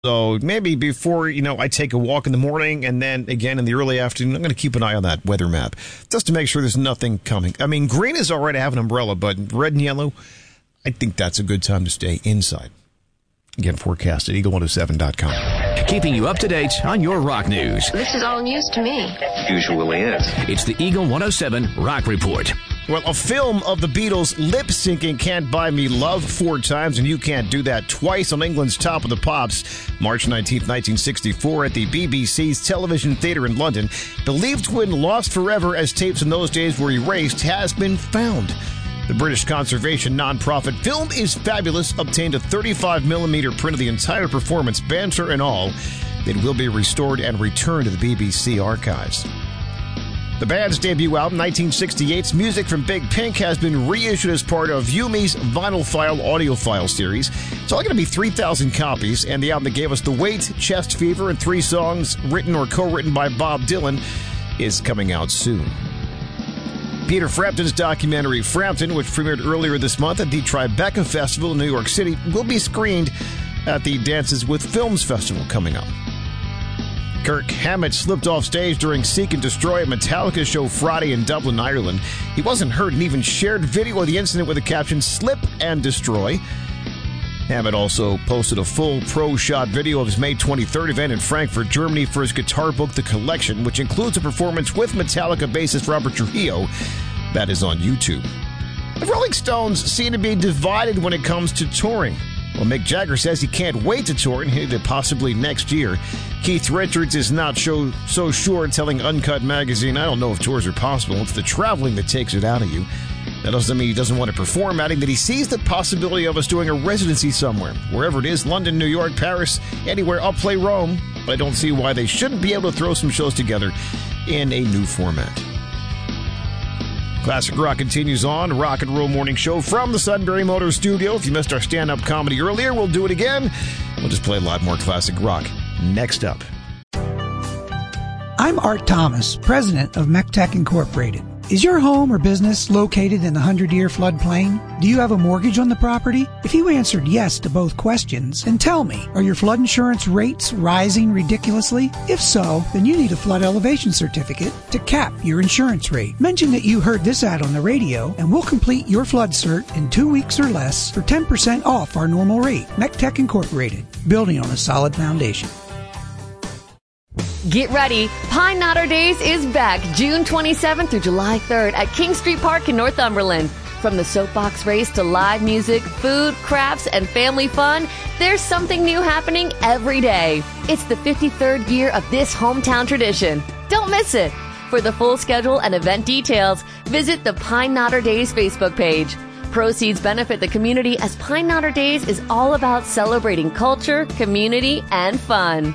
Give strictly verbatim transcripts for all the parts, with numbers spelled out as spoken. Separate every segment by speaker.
Speaker 1: So maybe before, you know, I take a walk in the morning and then again in the early afternoon, I'm going to keep an eye on that weather map just to make sure there's nothing coming. I mean, green is all right to have an umbrella, but red and yellow, I think that's a good time to stay inside. Again, forecast at eagle one oh seven dot com.
Speaker 2: Keeping you up to date on your rock news.
Speaker 3: This is all news to me.
Speaker 4: Usually is.
Speaker 2: It's the Eagle one oh seven Rock Report.
Speaker 1: Well, a film of the Beatles lip-syncing Can't Buy Me Love four times, and you can't do that twice on England's Top of the Pops, March nineteenth, nineteen sixty-four, at the B B C's Television Theatre in London. Believed to win Lost Forever, as tapes in those days were erased, has been found. The British conservation nonprofit Film is Fabulous obtained a thirty-five millimeter print of the entire performance, banter and all. It will be restored and returned to the B B C archives. The band's debut album, nineteen sixty-eight's Music from Big Pink, has been reissued as part of Yumi's Vinyl File Audiophile series. It's only going to be three thousand copies, and the album that gave us The Weight, Chest Fever, and three songs written or co-written by Bob Dylan is coming out soon. Peter Frampton's documentary, Frampton, which premiered earlier this month at the Tribeca Festival in New York City, will be screened at the Dances with Films Festival coming up. Kirk Hammett slipped off stage during Seek and Destroy, a Metallica show Friday in Dublin, Ireland. He wasn't hurt and even shared video of the incident with the caption, Slip and Destroy. Hammett also posted a full pro-shot video of his May twenty-third event in Frankfurt, Germany for his guitar book, The Collection, which includes a performance with Metallica bassist Robert Trujillo. That is on YouTube. The Rolling Stones seem to be divided when it comes to touring. Well, Mick Jagger says he can't wait to tour and hit it possibly next year. Keith Richards is not so, so sure, telling Uncut Magazine, I don't know if tours are possible. It's the traveling that takes it out of you. That doesn't mean he doesn't want to perform, adding that he sees the possibility of us doing a residency somewhere, wherever it is, London, New York, Paris, anywhere. I'll play Rome, but I don't see why they shouldn't be able to throw some shows together in a new format. Classic Rock continues on. Rock and Roll Morning Show from the Sunbury Motor Studio. If you missed our stand-up comedy earlier, we'll do it again. We'll just play a lot more classic rock. Next up.
Speaker 5: I'm Art Thomas, president of MechTech Incorporated. Is your home or business located in the hundred-year floodplain? Do you have a mortgage on the property? If you answered yes to both questions, then tell me, are your flood insurance rates rising ridiculously? If so, then you need a flood elevation certificate to cap your insurance rate. Mention that you heard this ad on the radio, and we'll complete your flood cert in two weeks or less for ten percent off our normal rate. MechTech Incorporated, building on a solid foundation.
Speaker 6: Get ready. Pine Knotter Days is back June twenty-seventh through July third at King Street Park in Northumberland. From the soapbox race to live music, food, crafts, and family fun, there's something new happening every day. It's the fifty-third year of this hometown tradition. Don't miss it. For the full schedule and event details, visit the Pine Knotter Days Facebook page. Proceeds benefit the community as Pine Knotter Days is all about celebrating culture, community, and fun.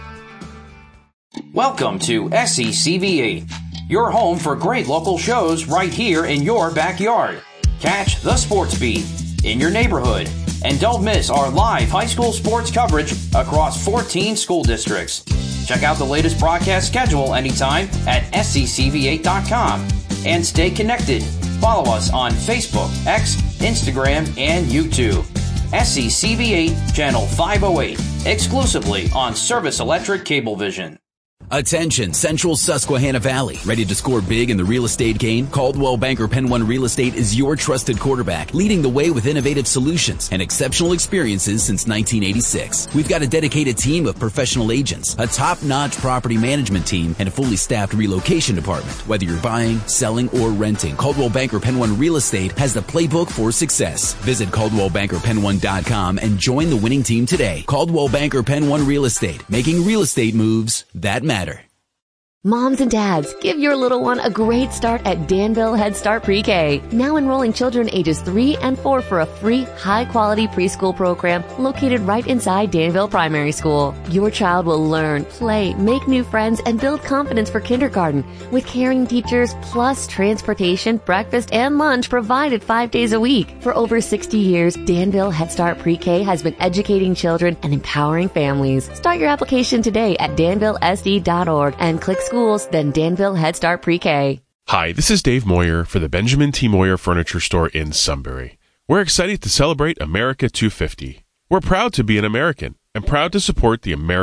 Speaker 7: Welcome to S E C V eight, your home for great local shows right here in your backyard. Catch the Sports Beat in your neighborhood, and don't miss our live high school sports coverage across fourteen school districts. Check out the latest broadcast schedule anytime at S E C V eight dot com and stay connected. Follow us on Facebook, X, Instagram, and YouTube. S E C V eight Channel five oh eight, exclusively on Service Electric Cablevision.
Speaker 8: Attention, Central Susquehanna Valley. Ready to score big in the real estate game? Coldwell Banker Penn One Real Estate is your trusted quarterback, leading the way with innovative solutions and exceptional experiences since nineteen eighty-six. We've got a dedicated team of professional agents, a top-notch property management team, and a fully staffed relocation department. Whether you're buying, selling, or renting, Coldwell Banker Penn One Real Estate has the playbook for success. Visit Coldwell Banker Penn One dot com and join the winning team today. Coldwell Banker Penn One Real Estate, making real estate moves that matter.
Speaker 6: Moms and dads, give your little one a great start at Danville Head Start Pre-K. Now enrolling children ages three and four for a free, high-quality preschool program located right inside Danville Primary School. Your child will learn, play, make new friends, and build confidence for kindergarten with caring teachers plus transportation, breakfast, and lunch provided five days a week. For over sixty years, Danville Head Start Pre-K has been educating children and empowering families. Start your application today at danville s d dot org and click school. Schools, then Danville Head Start Pre-K.
Speaker 9: Hi, this is Dave Moyer for the Benjamin T. Moyer Furniture Store in Sunbury. We're excited to celebrate America two fifty. We're proud to be an American and proud to support the American